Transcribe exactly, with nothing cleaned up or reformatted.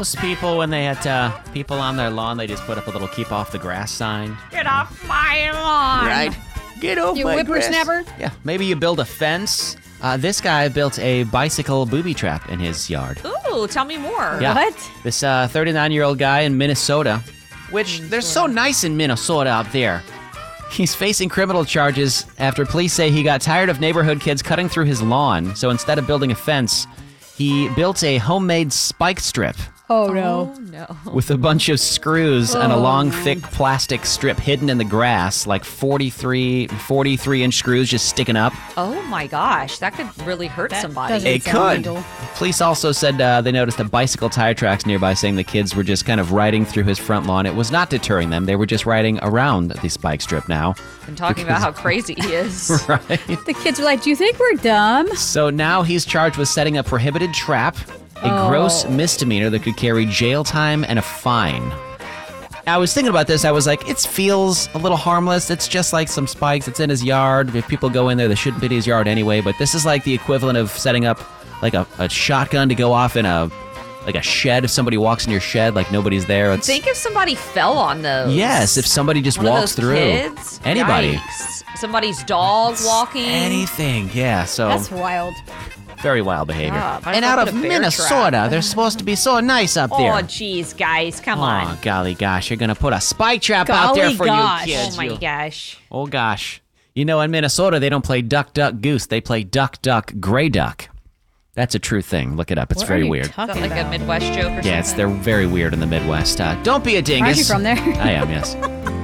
Most people, when they had uh, people on their lawn, they just put up a little keep off the grass sign. Get off my lawn. Right. Get off You my whippersnapper? grass. Yeah, maybe you build a fence. Uh, this guy built a bicycle booby trap in his yard. Ooh, tell me more. Yeah. What? This uh, thirty-nine-year-old guy in Minnesota, which they're so nice in Minnesota out there. He's facing criminal charges after police say he got tired of neighborhood kids cutting through his lawn. So instead of building a fence, he built a homemade spike strip Oh, no. Oh, no. with a bunch of screws and a Oh, long, man. thick plastic strip hidden in the grass, like forty-three, forty-three inch screws just sticking up. Oh, my gosh. That could really hurt That somebody. doesn't- It sound could. legal. Police also said uh, they noticed the bicycle tire tracks nearby, saying the kids were just kind of riding through his front lawn. It was not deterring them. They were just riding around the spike strip now. And talking about how crazy he is. Right. The kids were like, do you think we're dumb? So now he's charged with setting a prohibited trap, a Oh. gross misdemeanor that could carry jail time and a fine. I was thinking about this. I was like, it feels a little harmless. It's just like some spikes. It's in his yard. If people go in there, they shouldn't be in his yard anyway. But this is like the equivalent of setting up like a, a shotgun to go off in a like a shed. If somebody walks in your shed, like nobody's there. It's, Think if somebody fell on those. yes, if somebody just One of walks those through. kids? Anybody. Yikes. Somebody's dog walking. Anything. Yeah. So That's wild. very wild behavior. Ah, might as and well out put of a bear Minnesota, trap. they're supposed to be so nice up there. Oh, jeez, guys. Come Oh, on. golly gosh, you're going to put a spike trap out there Golly for gosh. you kids. Oh, my you- gosh. Oh, gosh. You know, in Minnesota, they don't play duck, duck, goose. They play duck, duck, gray duck. That's a true thing. Look it up. It's What very are you weird. Is that talking like a about? Midwest joke or something? Yeah, it's they're very weird in the Midwest. Uh, don't be a dingus. Aren't you from there? I am, yes.